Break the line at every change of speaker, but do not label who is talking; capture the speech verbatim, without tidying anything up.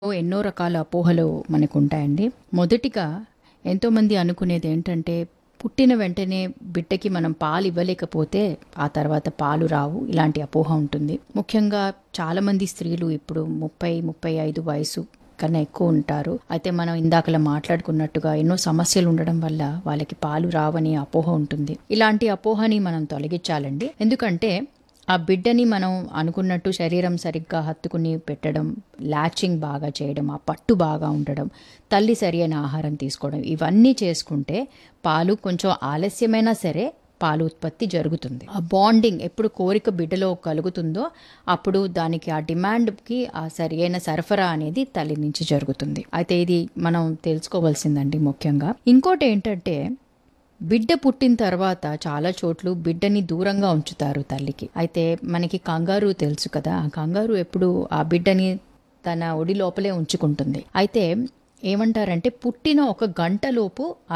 ఎన్నో రకాల అపోహలు మనకుంటాయండి. మొదటిగా ఎంతోమంది అనుకునేది ఏంటంటే, పుట్టిన వెంటనే బిడ్డకి మనం పాలు ఇవ్వలేకపోతే ఆ తర్వాత పాలు రావు, ఇలాంటి అపోహ ఉంటుంది. ముఖ్యంగా చాలామంది స్త్రీలు ఇప్పుడు ముప్పై ముప్పై ఐదు వయసు కన్నా ఎక్కువ ఉంటారు. అయితే మనం ఇందాకలా మాట్లాడుకున్నట్టుగా ఎన్నో సమస్యలు ఉండడం వల్ల వాళ్ళకి పాలు రావని అపోహ ఉంటుంది. ఇలాంటి అపోహని మనం తొలగించాలండి. ఎందుకంటే ఆ బిడ్డని మనం అనుకున్నట్టు శరీరం సరిగ్గా హత్తుకుని పెట్టడం, లాచింగ్ బాగా చేయడం, ఆ పట్టు బాగా ఉండడం, తల్లి సరి అయిన ఆహారం తీసుకోవడం, ఇవన్నీ చేసుకుంటే పాలు కొంచెం ఆలస్యమైనా సరే పాలు ఉత్పత్తి జరుగుతుంది. ఆ బాండింగ్ ఎప్పుడు కోరిక బిడ్డలో కలుగుతుందో అప్పుడు దానికి ఆ డిమాండ్కి ఆ సరి అయిన సరఫరా అనేది తల్లి నుంచి జరుగుతుంది. అయితే ఇది మనం తెలుసుకోవాల్సిందండి ముఖ్యంగా. ఇంకోటి ఏంటంటే, బిడ్డ పుట్టిన తర్వాత చాలా చోట్ల బిడ్డని దూరంగా ఉంచుతారు తల్లికి. అయితే మనకి కంగారు తెలుసు కదా, ఆ కంగారు ఎప్పుడు ఆ బిడ్డని తన ఒడి లోపలే ఉంచుకుంటుంది. అయితే ఏమంటారంటే, పుట్టిన ఒక గంట లోపు ఆ